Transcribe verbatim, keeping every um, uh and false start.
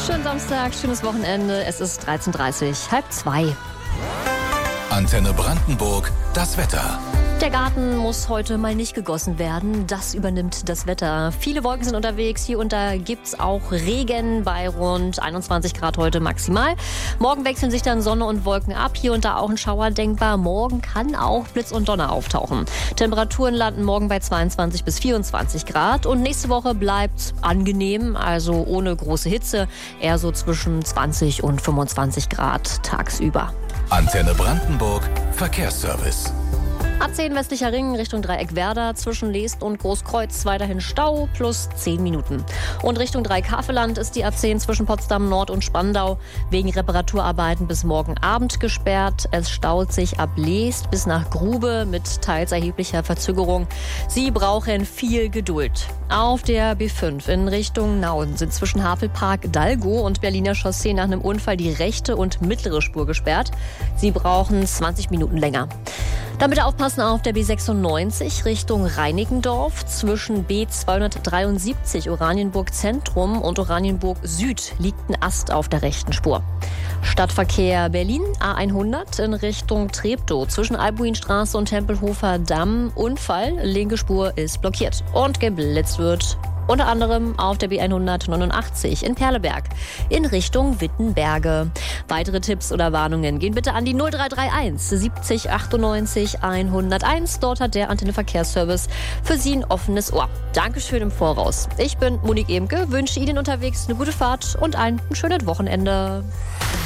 Schönen Samstag, schönes Wochenende. Es ist dreizehn Uhr dreißig, halb zwei. Antenne Brandenburg, das Wetter. Der Garten muss heute mal nicht gegossen werden. Das übernimmt das Wetter. Viele Wolken sind unterwegs. Hier und da gibt's auch Regen bei rund einundzwanzig Grad heute maximal. Morgen wechseln sich dann Sonne und Wolken ab. Hier und da auch ein Schauer denkbar. Morgen kann auch Blitz und Donner auftauchen. Temperaturen landen morgen bei zweiundzwanzig bis vierundzwanzig Grad. Und nächste Woche bleibt angenehm, also ohne große Hitze. Eher so zwischen zwanzig und fünfundzwanzig Grad tagsüber. Antenne Brandenburg, Verkehrsservice. A zehn westlicher Ring Richtung Dreieck Werder, zwischen Leest und Großkreuz weiterhin Stau plus zehn Minuten. Und Richtung Dreieck-Havelland ist die A zehn zwischen Potsdam Nord und Spandau wegen Reparaturarbeiten bis morgen Abend gesperrt. Es staut sich ab Leest bis nach Grube mit teils erheblicher Verzögerung. Sie brauchen viel Geduld. Auf der B fünf in Richtung Nauen sind zwischen Havelpark Dalgo und Berliner Chaussee nach einem Unfall die rechte und mittlere Spur gesperrt. Sie brauchen zwanzig Minuten länger. Dann bitte aufpassen auf der B sechsundneunzig Richtung Reinickendorf. Zwischen B zweihundertdreiundsiebzig Oranienburg Zentrum und Oranienburg Süd liegt ein Ast auf der rechten Spur. Stadtverkehr Berlin A hundert in Richtung Treptow zwischen Albuinstraße und Tempelhofer Damm. Unfall, linke Spur ist blockiert und geblitzt wird. Unter anderem auf der B hundertneunundachtzig in Perleberg in Richtung Wittenberge. Weitere Tipps oder Warnungen gehen bitte an die null drei drei eins siebzig achtundneunzig hunderteins. Dort hat der Antenne Verkehrsservice für Sie ein offenes Ohr. Dankeschön im Voraus. Ich bin Monique Emke, wünsche Ihnen unterwegs eine gute Fahrt und ein schönes Wochenende.